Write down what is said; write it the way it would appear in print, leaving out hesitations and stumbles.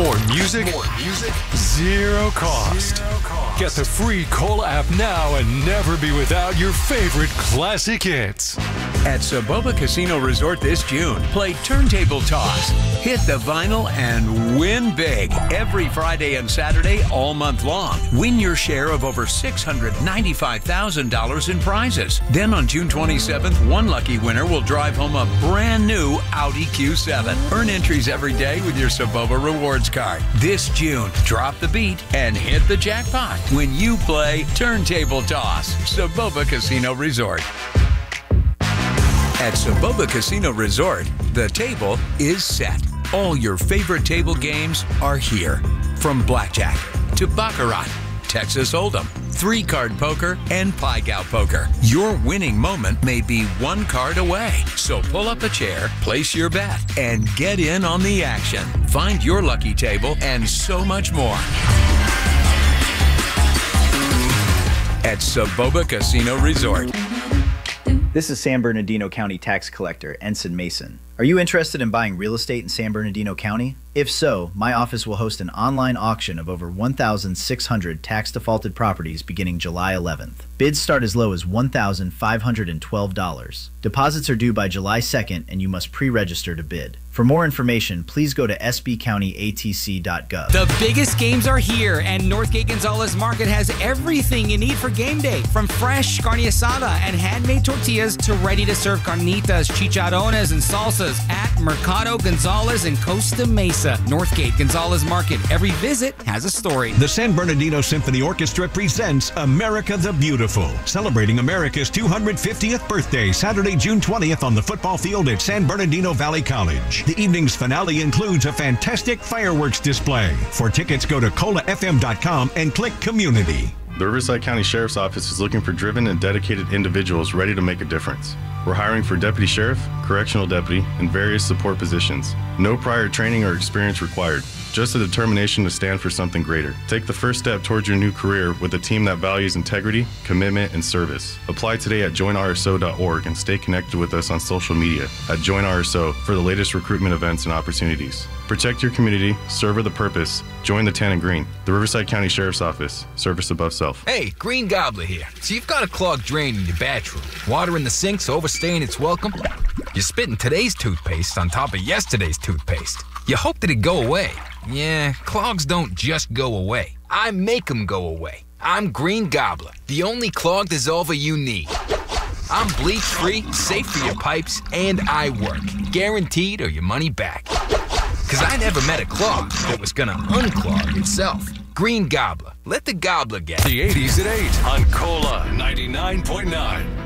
More music, zero cost. Get the free Cola app now and never be without your favorite classic hits. At Soboba Casino Resort this June, play Turntable Toss, hit the vinyl, and win big every Friday and Saturday all month long. Win your share of over $695,000 in prizes. Then on June 27th, one lucky winner will drive home a brand new Audi Q7. Earn entries every day with your Soboba Rewards card. This June, drop the beat and hit the jackpot when you play Turntable Toss. Soboba Casino Resort. At Soboba Casino Resort, the table is set. All your favorite table games are here. From blackjack to baccarat, Texas Hold'em, three-card poker, and Pai-Gow poker. Your winning moment may be one card away. So pull up a chair, place your bet, and get in on the action. Find your lucky table and so much more at Soboba Casino Resort. This is San Bernardino County Tax Collector Ensign Mason. Are you interested in buying real estate in San Bernardino County? If so, my office will host an online auction of over 1,600 tax-defaulted properties beginning July 11th. Bids start as low as $1,512. Deposits are due by July 2nd, and you must pre-register to bid. For more information, please go to sbcountyatc.gov. The biggest games are here, and Northgate Gonzalez Market has everything you need for game day, from fresh carne asada and handmade tortillas to ready-to-serve carnitas, chicharrones, and salsas at Mercado Gonzalez in Costa Mesa. Northgate Gonzalez Market. Every visit has a story. The San Bernardino Symphony Orchestra presents America the Beautiful, celebrating America's 250th birthday, Saturday, June 20th on the football field at San Bernardino Valley College. The evening's finale includes a fantastic fireworks display. For tickets, go to colafm.com and click Community. The Riverside County Sheriff's Office is looking for driven and dedicated individuals ready to make a difference. We're hiring for Deputy Sheriff, Correctional Deputy, and various support positions. No prior training or experience required. Just a determination to stand for something greater. Take the first step towards your new career with a team that values integrity, commitment, and service. Apply today at joinrso.org and stay connected with us on social media at JoinRSO for the latest recruitment events and opportunities. Protect your community, serve with a purpose. Join the Tan and Green. The Riverside County Sheriff's Office. Service above self. Hey, Green Gobbler here. So you've got a clogged drain in your bathroom. Water in the sink's overstaying its welcome. You're spitting today's toothpaste on top of yesterday's toothpaste. You hope that it go away. Yeah, clogs don't just go away. I make them go away. I'm Green Gobbler, the only clog dissolver you need. I'm bleach-free, safe for your pipes, and I work. Guaranteed or your money back. Because I never met a clog that was gonna unclog itself. Green Gobbler. Let the gobbler get it. The 80s at 8 on Cola 99.9.